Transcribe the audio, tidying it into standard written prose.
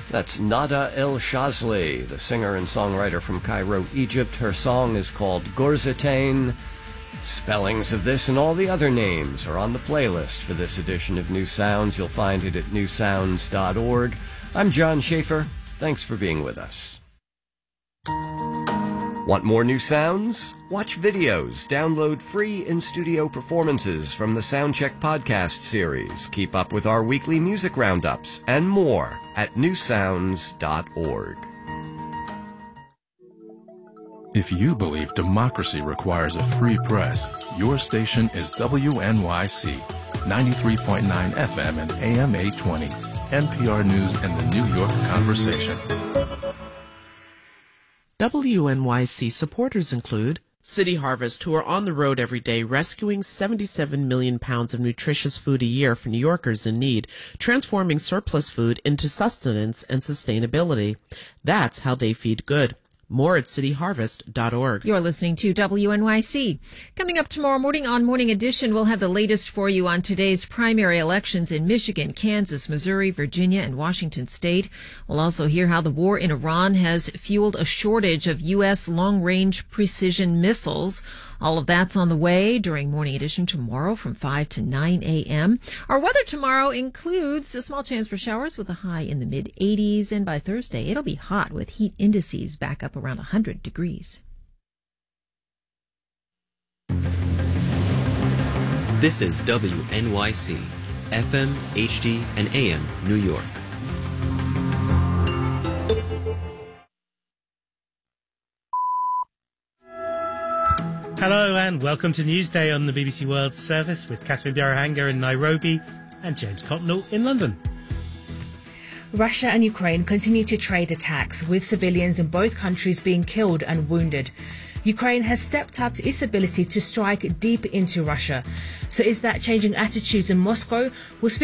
That's Nada El Shazli, the singer and songwriter from Cairo, Egypt. Her song is called Gorzatain. Spellings of this and all the other names are on the playlist for this edition of New Sounds. You'll find it at newsounds.org. I'm John Schaefer. Thanks for being with us. Want more new sounds? Watch videos, download free in-studio performances from the Soundcheck podcast series, keep up with our weekly music roundups, and more at newsounds.org. If you believe democracy requires a free press, your station is WNYC, 93.9 FM and AM 820, NPR News and the New York Conversation. WNYC supporters include City Harvest, who are on the road every day rescuing 77 million pounds of nutritious food a year for New Yorkers in need, transforming surplus food into sustenance and sustainability. That's how they feed good. More at cityharvest.org. You're listening to WNYC. Coming up tomorrow morning on Morning Edition, we'll have the latest for you on today's primary elections in Michigan, Kansas, Missouri, Virginia, and Washington State. We'll also hear how the war in Iran has fueled a shortage of U.S. long-range precision missiles. All of that's on the way during Morning Edition tomorrow from 5 to 9 a.m. Our weather tomorrow includes a small chance for showers with a high in the mid-80s, and by Thursday it'll be hot with heat indices back up around 100 degrees. This is WNYC, FM, HD, and AM, New York. Hello and welcome to Newsday on the BBC World Service with Catherine Bjarahanga in Nairobi and James Cotnell in London. Russia and Ukraine continue to trade attacks, with civilians in both countries being killed and wounded. Ukraine has stepped up its ability to strike deep into Russia. So is that changing attitudes in Moscow? We'll speak